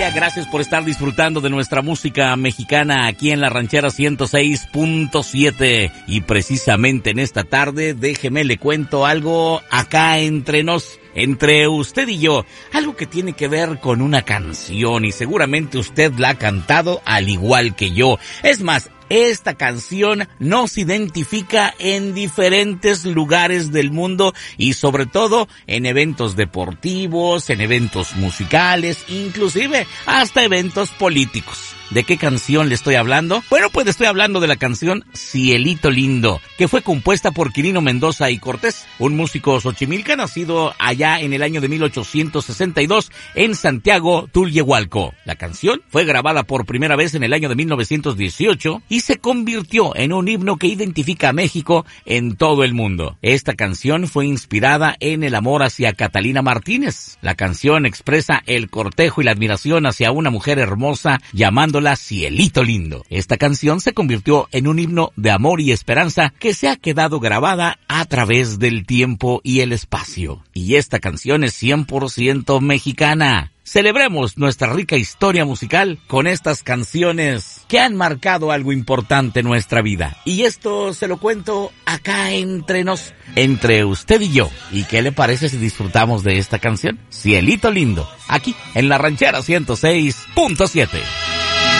día, gracias por estar disfrutando de nuestra música mexicana aquí en La Ranchera 106.7. Y precisamente en esta tarde, déjeme le cuento algo acá entre nos, entre usted y yo, algo que tiene que ver con una canción y seguramente usted la ha cantado al igual que yo. Es más, esta canción nos identifica en diferentes lugares del mundo y sobre todo en eventos deportivos, en eventos musicales, inclusive hasta eventos políticos. ¿De qué canción le estoy hablando? Bueno, pues estoy hablando de la canción Cielito Lindo, que fue compuesta por Quirino Mendoza y Cortés, un músico xochimilca nacido allá en el año de 1862 en Santiago, Tulyehualco. La canción fue grabada por primera vez en el año de 1918 y se convirtió en un himno que identifica a México en todo el mundo. Esta canción fue inspirada en el amor hacia Catalina Martínez. La canción expresa el cortejo y la admiración hacia una mujer hermosa llamándola Cielito Lindo. Esta canción se convirtió en un himno de amor y esperanza que se ha quedado grabada a través del tiempo y el espacio. Y esta canción es 100% mexicana. Celebremos nuestra rica historia musical con estas canciones que han marcado algo importante en nuestra vida. Y esto se lo cuento acá entre nos, entre usted y yo. ¿Y qué le parece si disfrutamos de esta canción? Cielito Lindo, aquí en La Ranchera 106.7.